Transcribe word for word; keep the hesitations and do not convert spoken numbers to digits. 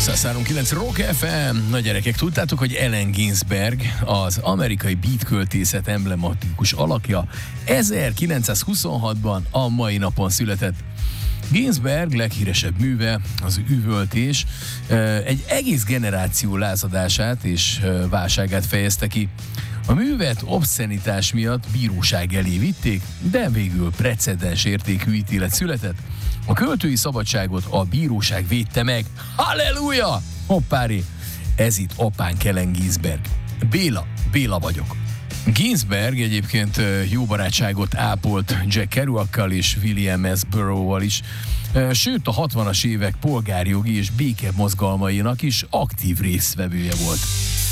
száz három kilenc Rock ef em. Na gyerekek, tudtátok, hogy Allen Ginsberg, az amerikai beatköltészet emblematikus alakja ezerkilencszázhuszonhatban a mai napon született. Ginsberg leghíresebb műve, az üvöltés, egy egész generáció lázadását és válságát fejezte ki. A művet obszenitás miatt bíróság elé vitték, de végül precedens értékű ítélet született. A költői szabadságot a bíróság védte meg. Halleluja! Hoppári! Ez itt apánk Allen Ginsberg. Béla, Béla vagyok. Ginsberg egyébként jó barátságot ápolt Jack Kerouacal és William S. Burroughs-val is, sőt a hatvanas évek polgárjogi és béke mozgalmainak is aktív résztvevője volt.